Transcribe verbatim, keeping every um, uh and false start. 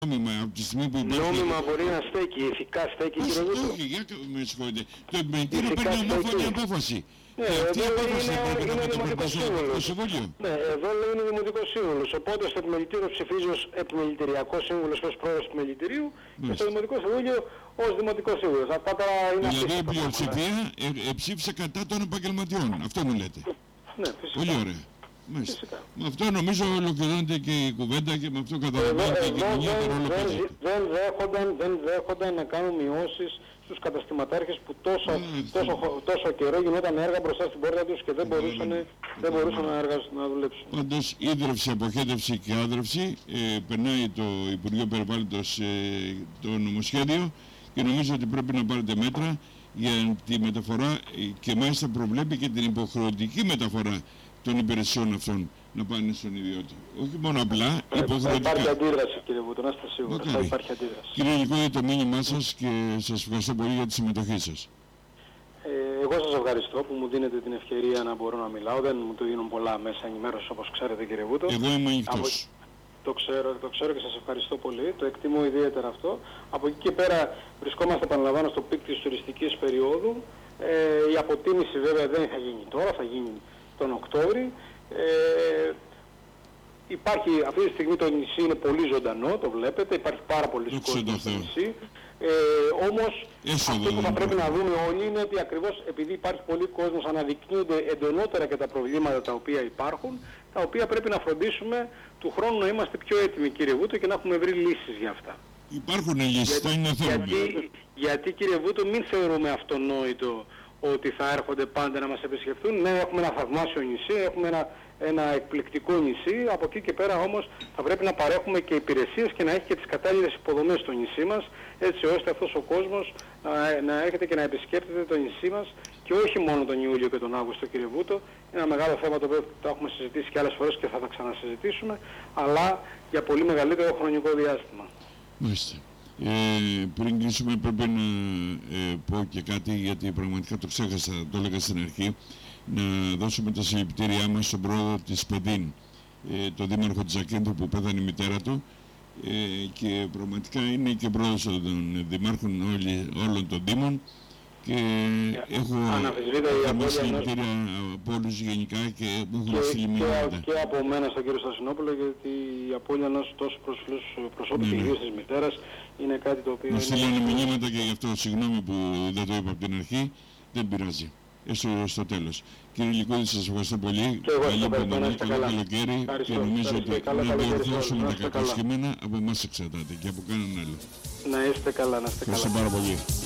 Νόμιμα από τη στιγμή που υπάρχει... Νόμιμα μπορεί να στέκει, ηθικά στέκει, κύριε Βούτο. Όχι, για το με συγχωρείτε. Το επιμελητήριο παίρνει ομόφωνη απόφαση. Ναι, και αυτή η εδώ απόφαση είναι, πρέπει να είναι μεταφραστεί δημοτικός στο σύμβουλος. Συμβούλιο. Ναι, εδώ λέει είναι δημοτικός σύμβουλος. Οπότε στο επιμελητήριο ψηφίζει ως επιμελητηριακός σύμβουλος ως πρόεδρος του επιμελητηρίου και στο δημοτικό συμβούλιο ως δημοτικός σύμβουλος. Αυτά τώρα είναι Δηλαδή η απίστευτα πλειοψηφία ε, ε, ψήφισε κατά των επαγγελματιών. Αυτό μου λέτε. Ναι, φυσικά. Πολύ ωραία. Με αυτό νομίζω ολοκληρώνεται και η κουβέντα και με αυτό καταλαβαίνετε η κοινωνία το ρόλο δεν, παίζει. δεν, δέχονταν, δεν δέχονταν να κάνουν μειώσεις στους καταστηματάρχες που τόσο, τόσο, τόσο καιρό γινόταν έργα μπροστά στην πόρτα τους και δεν μπορούσαν, δεν μπορούσαν να, εργασ- να δουλέψουν. Πάντως ίδρυυση, αποχέτευση και άδρυυση ε, περνάει το Υπουργείο Περιβάλλοντος ε, το νομοσχέδιο και νομίζω ότι πρέπει να πάρετε μέτρα για τη μεταφορά ε, και μάλιστα προβλέπει και την υποχρεωτική μεταφορά των υπηρεσιών αυτών να πάνε στον ιδιώτη. Όχι μόνο απλά, υποχρεωτικά. Θα υπάρχει αντίδραση, κύριε Βούτο, να είστε σίγουροι. Θα υπάρχει αντίδραση. Κύριε Νικό, για το μήνυμά σας και σας ευχαριστώ πολύ για τη συμμετοχή σας. Ε, εγώ σας ευχαριστώ που μου δίνετε την ευκαιρία να μπορώ να μιλάω. Δεν μου το δίνουν πολλά μέσα ενημέρωσης, όπως ξέρετε, κύριε Βούτο. Εγώ είμαι ανοιχτός. Από... Το ξέρω, το ξέρω και σας ευχαριστώ πολύ. Το εκτιμώ ιδιαίτερα αυτό. Από εκεί και πέρα βρισκόμαστε, επαναλαμβάνω, στο πικ της τουριστικής περίοδου. Ε, η αποτίμηση βέβαια δεν θα γίνει τώρα, θα γίνει τον Οκτώβρη. Ε, υπάρχει, αυτή τη στιγμή το νησί είναι πολύ ζωντανό, το βλέπετε, υπάρχει πάρα πολλοί κόσμος στο νησί. Ε, όμως αυτό που θα πρέπει να δούμε όλοι είναι ότι ακριβώς επειδή υπάρχει πολύ κόσμος αναδεικνύονται εντονότερα και τα προβλήματα τα οποία υπάρχουν, τα οποία πρέπει να φροντίσουμε του χρόνου να είμαστε πιο έτοιμοι, κύριε Βούτο, και να έχουμε βρει λύσεις για αυτά. Υπάρχουν λύσεις, θα είναι θέμα. Γιατί, γιατί κύριε Βούτο, μην θεωρούμε αυτονόητο ότι θα έρχονται πάντα να μας επισκεφτούν. Ναι, έχουμε ένα θαυμάσιο νησί, έχουμε ένα, ένα εκπληκτικό νησί. Από εκεί και πέρα όμως θα πρέπει να παρέχουμε και υπηρεσίες και να έχει και τις κατάλληλες υποδομές στο νησί μας, έτσι ώστε αυτός ο κόσμος να, να έρχεται και να επισκέπτεται το νησί μας και όχι μόνο τον Ιούλιο και τον Αύγουστο, κύριε Βούτο. Είναι ένα μεγάλο θέμα το οποίο το έχουμε συζητήσει και άλλες φορές και θα τα ξανασυζητήσουμε, αλλά για πολύ μεγαλύτερο χρονικό διάστημα. Μάλιστα. Ε, πριν κλείσουμε πρέπει να ε, πω και κάτι, γιατί πραγματικά το ξέχασα, το έλεγα στην αρχή, να δώσουμε τα συλληπιτήριά μας στον πρόεδρο της ΠΕΔΗΝ, ε, τον δήμαρχο της Ζακίνθου που πέθανε η μητέρα του, ε, και πραγματικά είναι και πρόεδρος των δημάρχων όλη, όλων των δήμων και yeah. έχω κάνει συλληπιτήρια από όλους γενικά και μου έχουν στείλει μηνύματα. Και από μένα στον κύριο Στασινόπουλο, γιατί η απώλεια ενός τόσο προσφυλούς προσώπου και ιδίως της μητέρας είναι κάτι το οποίο... Μας στείλανε μηνύματα και γι' αυτό συγγνώμη που δεν το είπα από την αρχή, δεν πειράζει. Έστω στο τέλος. Κύριε Λυκούδη, σας ευχαριστώ πολύ. Καλή υπομονή, καλό καλοκαίρι και νομίζω ότι να διορθώσουμε τα κακά σχημένα από εμάς εξαρτάται και από κανέναν άλλο. Να είστε καλά, να είστε καλά. Ευχαριστώ πάρα πολύ.